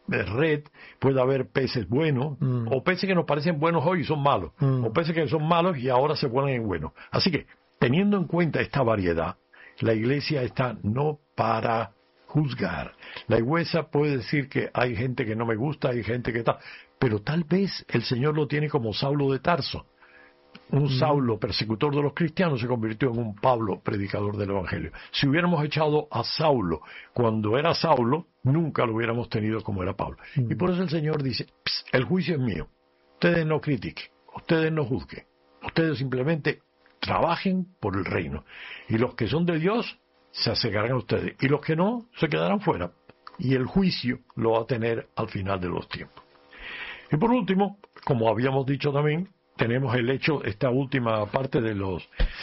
red puede haber peces buenos, o peces que nos parecen buenos hoy y son malos, o peces que son malos y ahora se ponen en buenos. Así que, teniendo en cuenta esta variedad, la iglesia está no para juzgar. La iglesia puede decir que hay gente que no me gusta, hay gente que está, pero tal vez el Señor lo tiene como Saulo de Tarso. Un Saulo persecutor de los cristianos se convirtió en un Pablo predicador del Evangelio. Si hubiéramos echado a Saulo cuando era Saulo, nunca lo hubiéramos tenido como era Pablo. Y por eso el Señor dice, el juicio es mío. Ustedes no critiquen, ustedes no juzguen. Ustedes simplemente trabajen por el reino. Y los que son de Dios se acercarán a ustedes. Y los que no, se quedarán fuera. Y el juicio lo va a tener al final de los tiempos. Y por último, como habíamos dicho también, tenemos el hecho, esta última parte de los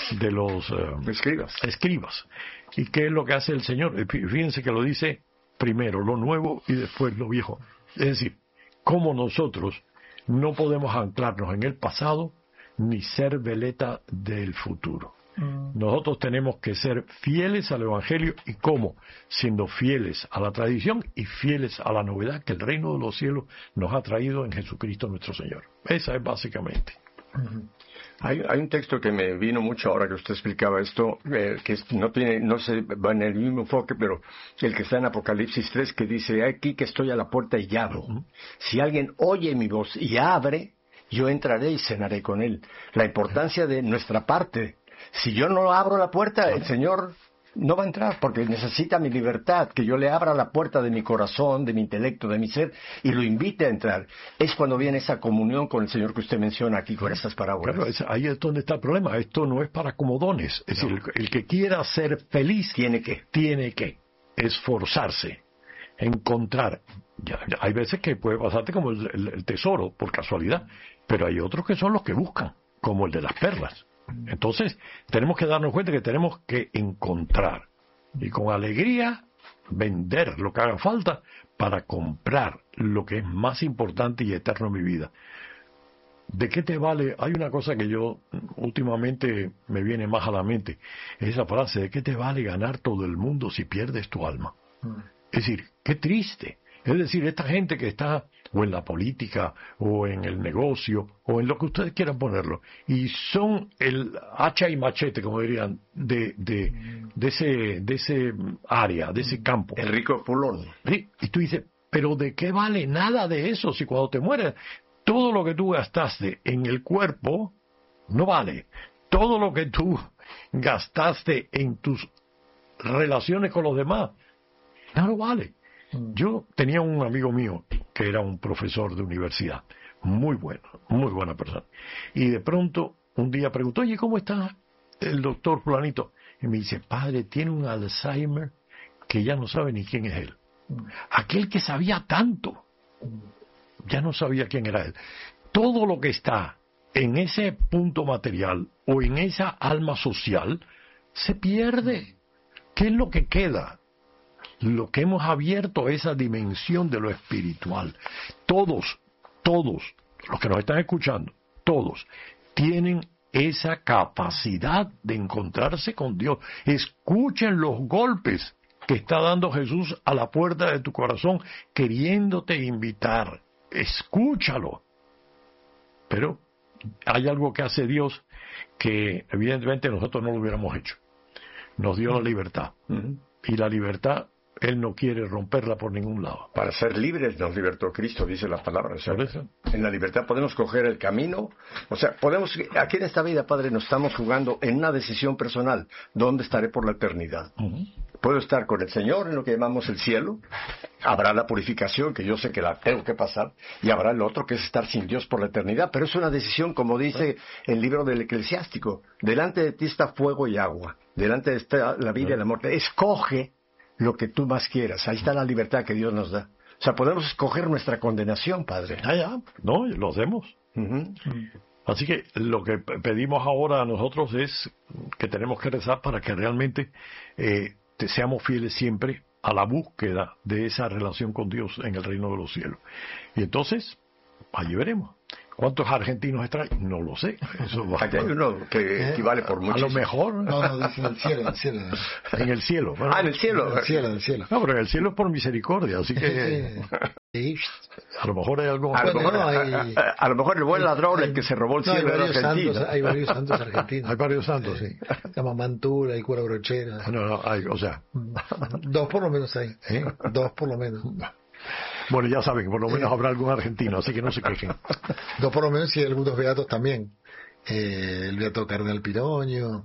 escribas. ¿Y qué es lo que hace el Señor? Fíjense que lo dice primero lo nuevo y después lo viejo. Es decir, cómo nosotros no podemos anclarnos en el pasado ni ser veleta del futuro. Nosotros tenemos que ser fieles al Evangelio. ¿Y cómo? Siendo fieles a la tradición y fieles a la novedad que el reino de los cielos nos ha traído en Jesucristo nuestro Señor. Esa es básicamente. Hay un texto que me vino mucho ahora que usted explicaba esto, que no se va en el mismo enfoque, pero el que está en Apocalipsis 3, que dice, aquí que estoy a la puerta y llamo. Si alguien oye mi voz y abre, yo entraré y cenaré con él. La importancia de nuestra parte. Si yo no abro la puerta, el Señor no va a entrar, porque necesita mi libertad, que yo le abra la puerta de mi corazón, de mi intelecto, de mi ser, y lo invite a entrar. Es cuando viene esa comunión con el Señor que usted menciona aquí con estas parábolas. Claro, ahí es donde está el problema. Esto no es para comodones. Es decir, el que quiera ser feliz tiene que esforzarse, encontrar. Hay veces que puede pasarte como el tesoro, por casualidad, pero hay otros que son los que buscan, como el de las perlas. Entonces, tenemos que darnos cuenta que tenemos que encontrar y con alegría vender lo que haga falta para comprar lo que es más importante y eterno en mi vida. ¿De qué te vale? Hay una cosa que yo últimamente me viene más a la mente, es esa frase, ¿de qué te vale ganar todo el mundo si pierdes tu alma? Es decir, qué triste. Es decir, esta gente que está o en la política, o en el negocio, o en lo que ustedes quieran ponerlo, y son el hacha y machete, como dirían, de ese área, de ese campo. El rico fulón. Sí, y tú dices, pero ¿de qué vale nada de eso si cuando te mueres, todo lo que tú gastaste en el cuerpo, no vale? Todo lo que tú gastaste en tus relaciones con los demás, no vale. Yo tenía un amigo mío que era un profesor de universidad, muy buena persona. Y de pronto, un día preguntó, oye, ¿cómo está el doctor fulanito? Y me dice, padre, tiene un Alzheimer que ya no sabe ni quién es él. Aquel que sabía tanto, ya no sabía quién era él. Todo lo que está en ese punto material o en esa alma social, se pierde. ¿Qué es lo que queda? Lo que hemos abierto esa dimensión de lo espiritual. Todos, los que nos están escuchando, todos, tienen esa capacidad de encontrarse con Dios. Escuchen los golpes que está dando Jesús a la puerta de tu corazón, queriéndote invitar. Escúchalo. Pero hay algo que hace Dios que evidentemente nosotros no lo hubiéramos hecho. Nos dio la libertad. Y la libertad Él no quiere romperla por ningún lado. Para ser libres nos libertó Cristo, dice la palabra. O sea, en la libertad podemos coger el camino. O sea, aquí en esta vida, Padre, nos estamos jugando en una decisión personal. ¿Dónde estaré por la eternidad? Puedo estar con el Señor en lo que llamamos el cielo. Habrá la purificación, que yo sé que la tengo que pasar. Y habrá el otro, que es estar sin Dios por la eternidad. Pero es una decisión, como dice el libro del Eclesiástico. Delante de ti está fuego y agua. Delante de ti está la vida y la muerte. Escoge lo que tú más quieras. Ahí está la libertad que Dios nos da. O sea, podemos escoger nuestra condenación, Padre. No, lo hacemos. Así que lo que pedimos ahora a nosotros es que tenemos que rezar para que realmente seamos fieles siempre a la búsqueda de esa relación con Dios en el reino de los cielos. Y entonces, allí veremos. ¿Cuántos argentinos están? No lo sé. Aquí hay uno que equivale por mucho. A lo mejor. No, dice en el cielo, En el cielo. Bueno, en el cielo. En el cielo. No, pero en el cielo es por misericordia, así que Sí. a lo mejor hay algo. A lo mejor el buen ladrón, el que se robó el cielo, era argentino. Hay varios santos argentinos. Hay varios santos, sí. Llama Mantura, hay cura brochera. No, hay, o sea. 2 por lo menos hay. 2 por lo menos. Bueno, ya saben, por lo menos habrá algún argentino, así que no se quejen. 2 por lo menos y hay algunos beatos también. El beato Cardenal Piroño.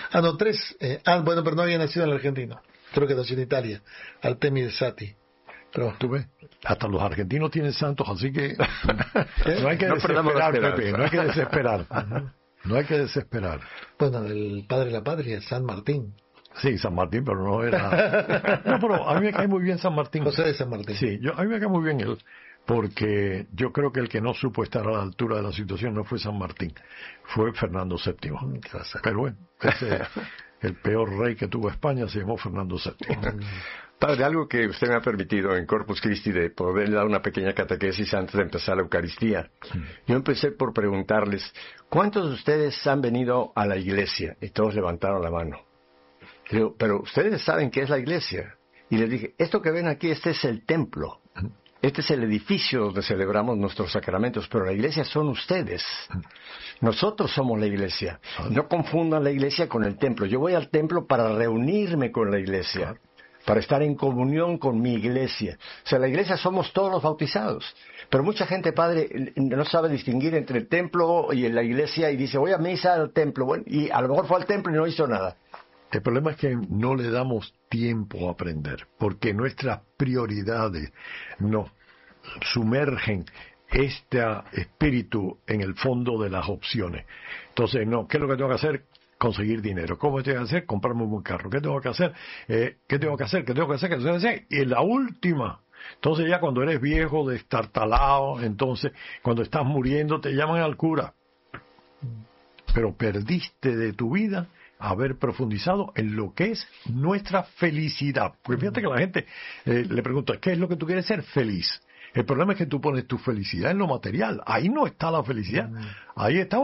3. Bueno, pero no había nacido en la Argentina. Creo que nació en Italia. Artemide Sati. Pero tú ves, hasta los argentinos tienen santos, así que no hay que no desesperar, Pepe, no hay que desesperar. No hay que desesperar. Bueno, el padre de la patria, San Martín. Sí, San Martín, pero no era... No, pero a mí me cae muy bien San Martín. José de San Martín. Sí, a mí me cae muy bien él, porque yo creo que el que no supo estar a la altura de la situación no fue San Martín, fue Fernando VII. Pero bueno, el peor rey que tuvo España se llamó Fernando VII. Padre, algo que usted me ha permitido en Corpus Christi de poder dar una pequeña catequesis antes de empezar la Eucaristía. Yo empecé por preguntarles, ¿cuántos de ustedes han venido a la iglesia? Y todos levantaron la mano. Digo, pero ustedes saben qué es la iglesia. Y les dije, esto que ven aquí, este es el templo. Este es el edificio donde celebramos nuestros sacramentos, pero la iglesia son ustedes. Nosotros somos la iglesia. No confundan la iglesia con el templo. Yo voy al templo para reunirme con la iglesia, para estar en comunión con mi iglesia. O sea, la iglesia somos todos los bautizados. Pero mucha gente, padre, no sabe distinguir entre el templo y la iglesia y dice, voy a misa al templo. Bueno, y a lo mejor fue al templo y no hizo nada. El problema es que no le damos tiempo a aprender, porque nuestras prioridades nos sumergen este espíritu en el fondo de las opciones. Entonces, no, ¿qué es lo que tengo que hacer? Conseguir dinero. ¿Cómo tengo que hacer? Comprarme un buen carro. ¿Qué tengo que hacer? ¿Qué tengo que hacer? ¿Qué tengo que hacer? ¿Qué tengo que hacer? Y la última. Entonces ya cuando eres viejo, destartalado, entonces cuando estás muriendo te llaman al cura. Pero perdiste de tu vida haber profundizado en lo que es nuestra felicidad. Porque fíjate que la gente le pregunta, ¿qué es lo que tú quieres ser? Feliz. El problema es que tú pones tu felicidad en lo material. Ahí no está la felicidad. Ahí está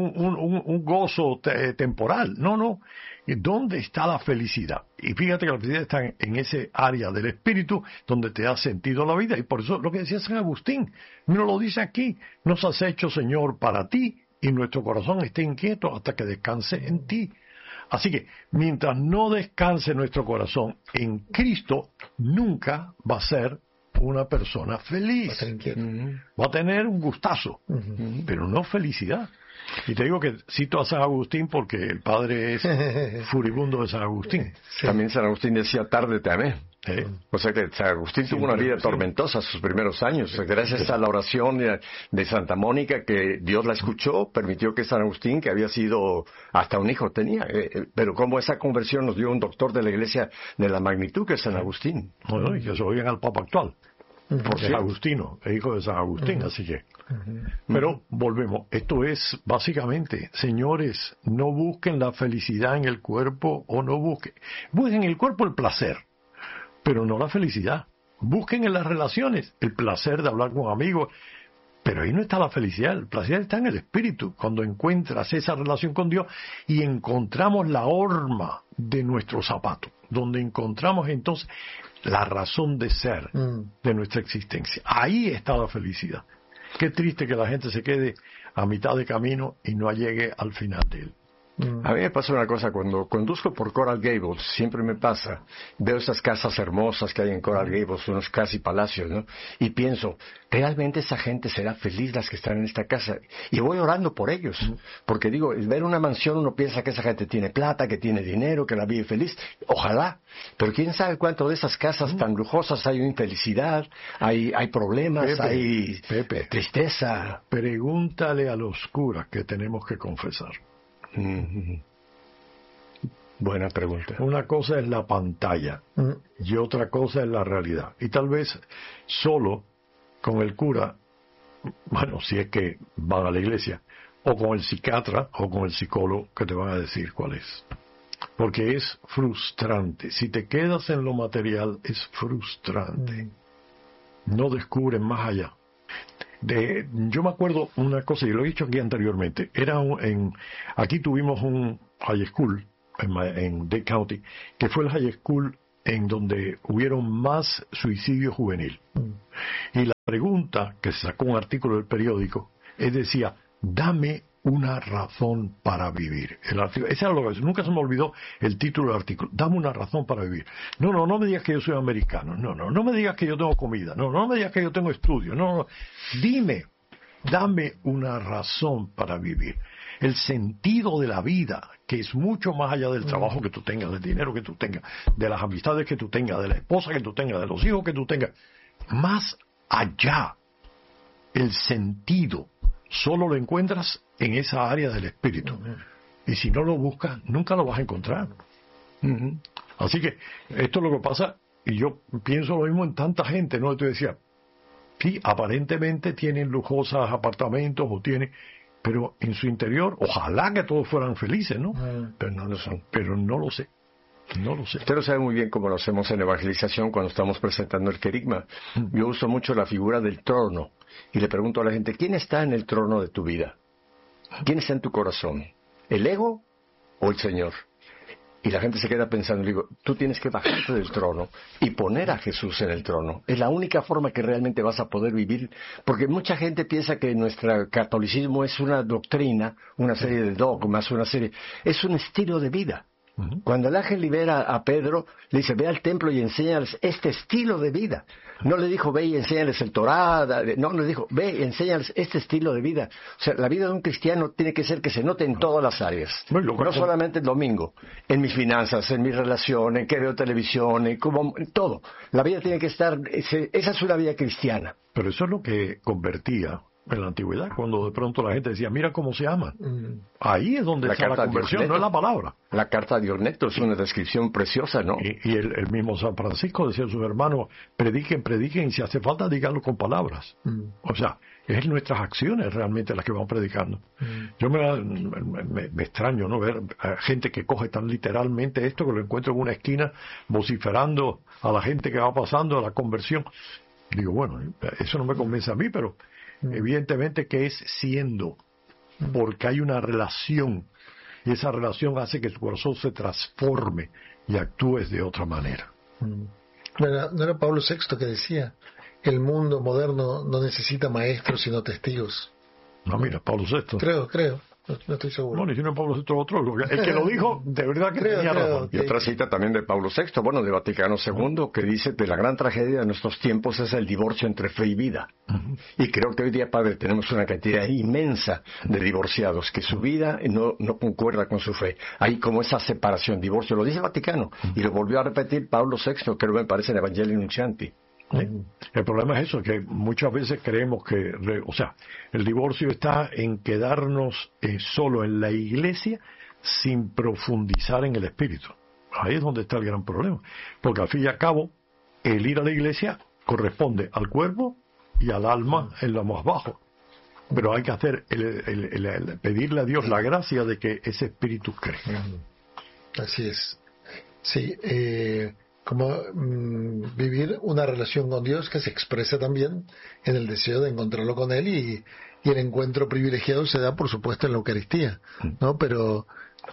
un gozo temporal. No. ¿Dónde está la felicidad? Y fíjate que la felicidad está en ese área del espíritu donde te ha sentido la vida. Y por eso lo que decía San Agustín, no lo dice aquí, nos has hecho, Señor, para ti, y nuestro corazón esté inquieto hasta que descanse en ti. Así que, mientras no descanse nuestro corazón en Cristo, nunca va a ser una persona feliz. Va a tener un gustazo, pero no felicidad. Y te digo que cito a San Agustín porque el padre es furibundo de San Agustín. Sí. También San Agustín decía, tarde te amé. O sea que San Agustín tuvo una vida tormentosa sus primeros años. Gracias a la oración de Santa Mónica, que Dios la escuchó, permitió que San Agustín, que había sido hasta un hijo tenía, pero como esa conversión nos dio un doctor de la iglesia de la magnitud que es San Agustín. Bueno, y que se oigan al Papa actual. Porque es Agustino, es hijo de San Agustín, así que. Pero volvemos, esto es básicamente, señores, no busquen la felicidad en el cuerpo o no busquen en el cuerpo el placer, pero no la felicidad. Busquen en las relaciones el placer de hablar con amigos, pero ahí no está la felicidad, el placer está en el espíritu, cuando encuentras esa relación con Dios y encontramos la horma de nuestro zapato, donde encontramos entonces la razón de ser de nuestra existencia. Ahí está la felicidad. Qué triste que la gente se quede a mitad de camino y no llegue al final de él. A mí me pasa una cosa, cuando conduzco por Coral Gables, siempre me pasa, veo esas casas hermosas que hay en Coral Gables, unos casi palacios, ¿no? Y pienso, ¿realmente esa gente será feliz las que están en esta casa? Y voy orando por ellos, porque digo, ver una mansión uno piensa que esa gente tiene plata, que tiene dinero, que la vive feliz, ojalá, pero quién sabe cuánto de esas casas tan lujosas hay infelicidad, hay problemas, hay tristeza. Pregúntale a los curas que tenemos que confesar. Buena pregunta. Una cosa es la pantalla y otra cosa es la realidad. Y tal vez solo con el cura, bueno, si es que van a la iglesia, o con el psiquiatra o con el psicólogo que te van a decir cuál es. Porque es frustrante. Si te quedas en lo material, es frustrante. No descubren más allá. Yo me acuerdo una cosa, y lo he dicho aquí anteriormente, aquí tuvimos un high school en Dade County, que fue el high school en donde hubieron más suicidio juvenil. Y la pregunta que se sacó un artículo del periódico, decía, dame una razón para vivir. Ese era nunca se me olvidó el título del artículo. Dame una razón para vivir. No me digas que yo soy americano. No me digas que yo tengo comida. No me digas que yo tengo estudio. No. Dame una razón para vivir. El sentido de la vida, que es mucho más allá del trabajo que tú tengas, del dinero que tú tengas, de las amistades que tú tengas, de la esposa que tú tengas, de los hijos que tú tengas. Más allá, el sentido solo lo encuentras en esa área del espíritu. Y si no lo buscas, nunca lo vas a encontrar. Así que esto es lo que pasa, y yo pienso lo mismo en tanta gente, ¿no? Tú decías, sí, aparentemente tienen lujosos apartamentos pero en su interior, ojalá que todos fueran felices, ¿no? Pero no lo son. Pero no lo sé. Usted lo sabe muy bien cómo lo hacemos en evangelización cuando estamos presentando el querigma. Yo uso mucho la figura del trono y le pregunto a la gente, ¿quién está en el trono de tu vida? ¿Quién está en tu corazón? ¿El ego o el Señor? Y la gente se queda pensando, digo, tú tienes que bajarte del trono y poner a Jesús en el trono. Es la única forma que realmente vas a poder vivir, porque mucha gente piensa que nuestro catolicismo es una doctrina, una serie de dogmas, es un estilo de vida. Cuando el ángel libera a Pedro, le dice, ve al templo y enséñales este estilo de vida. No le dijo, ve y enséñales el Torá, no, le dijo, ve y enséñales este estilo de vida. O sea, la vida de un cristiano tiene que ser que se note en todas las áreas. No solamente el domingo, en mis finanzas, en mi relación, en que veo televisión, en todo. La vida tiene que estar, esa es una vida cristiana. Pero eso es lo que convertía en la antigüedad, cuando de pronto la gente decía, mira cómo se aman. Ahí es donde está la conversión, no es la palabra. La carta de Diogneto es una descripción preciosa, ¿no? Y el mismo San Francisco decía a sus hermanos, prediquen, y si hace falta, díganlo con palabras. O sea, es nuestras acciones realmente las que vamos predicando. Yo me extraño, ¿no? Ver a gente que coge tan literalmente esto, que lo encuentro en una esquina vociferando a la gente que va pasando a la conversión. Digo, bueno, eso no me convence a mí, pero evidentemente que es siendo, porque hay una relación, y esa relación hace que tu corazón se transforme y actúes de otra manera. ¿No era Pablo VI que decía, el mundo moderno no necesita maestros sino testigos? No, mira, Pablo VI. Creo. No estoy seguro. Bueno, y si no es Pablo VI otro, el que lo dijo, de verdad que tenía razón. Y otra cita también de Pablo VI, de Vaticano II, que dice que la gran tragedia de nuestros tiempos es el divorcio entre fe y vida. Y creo que hoy día, padre, tenemos una cantidad inmensa de divorciados que su vida no concuerda con su fe. Hay como esa separación, divorcio, lo dice el Vaticano, y lo volvió a repetir Pablo VI, que me parece en Evangelii Nuntiandi. El problema es eso, que muchas veces creemos que, el divorcio está en quedarnos solo en la iglesia sin profundizar en el espíritu. Ahí es donde está el gran problema, porque al fin y al cabo el ir a la iglesia corresponde al cuerpo y al alma en lo más bajo, pero hay que hacer pedirle a Dios la gracia de que ese espíritu crezca. Así es. Sí, como vivir una relación con Dios que se expresa también en el deseo de encontrarlo con Él, y el encuentro privilegiado se da, por supuesto, en la Eucaristía, ¿no? Pero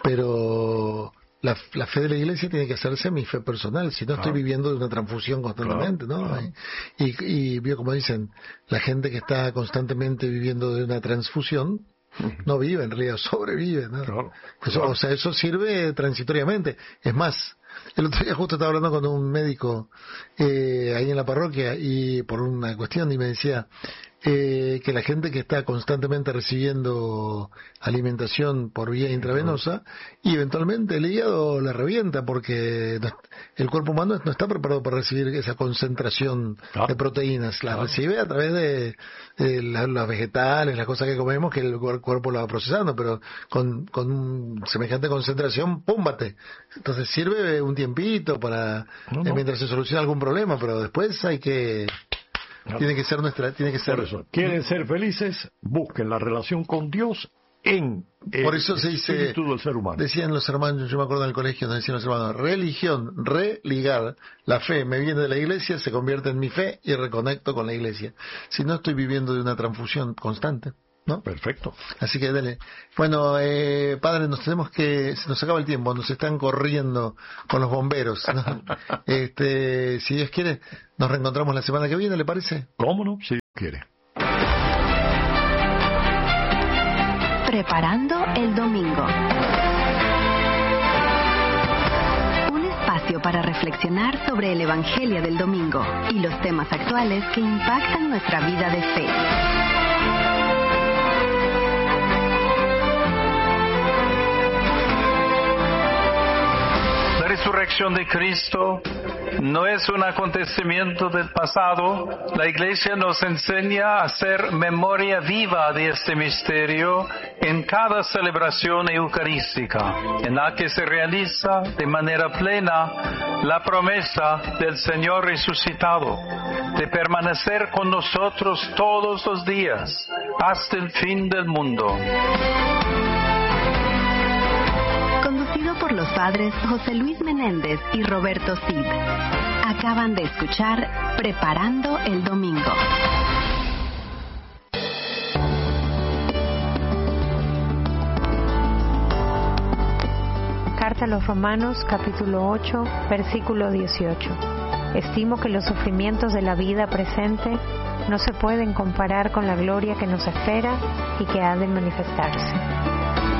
la fe de la Iglesia tiene que hacerse mi fe personal, si no estoy viviendo de una transfusión constantemente, ¿no? Y vio como dicen, la gente que está constantemente viviendo de una transfusión no vive, en realidad sobrevive, ¿no? O sea, eso sirve transitoriamente. Es más, el otro día justo estaba hablando con un médico ahí en la parroquia, y por una cuestión, y me decía que la gente que está constantemente recibiendo alimentación por vía intravenosa, y eventualmente el hígado la revienta, porque el cuerpo humano no está preparado para recibir esa concentración de proteínas, la recibe a través de los vegetales, las cosas que comemos, que el cuerpo la va procesando, pero con semejante concentración, ¡púmbate! Entonces sirve un tiempito para mientras se soluciona algún problema, pero después hay que... Tiene que ser Por eso, quieren ser felices, busquen la relación con Dios en el Por eso se dice, espíritu del ser humano. decían los hermanos, yo me acuerdo en el colegio, nos decían los hermanos, religión, religar, la fe me viene de la iglesia, se convierte en mi fe y reconecto con la iglesia. Si no, estoy viviendo de una transfusión constante, ¿no? Perfecto. Así que dale. Bueno, padre, se nos acaba el tiempo, nos están corriendo con los bomberos, ¿no? Si Dios quiere, nos reencontramos la semana que viene, ¿le parece? ¿Cómo no? Si Dios quiere. Preparando el domingo. Un espacio para reflexionar sobre el Evangelio del domingo y los temas actuales que impactan nuestra vida de fe. La resurrección de Cristo no es un acontecimiento del pasado. La Iglesia nos enseña a hacer memoria viva de este misterio en cada celebración eucarística, en la que se realiza de manera plena la promesa del Señor resucitado, de permanecer con nosotros todos los días, hasta el fin del mundo. Por los padres José Luis Menéndez y Roberto Cid. Acaban de escuchar Preparando el Domingo. Carta a los Romanos, capítulo 8, versículo 18. Estimo que los sufrimientos de la vida presente no se pueden comparar con la gloria que nos espera y que ha de manifestarse.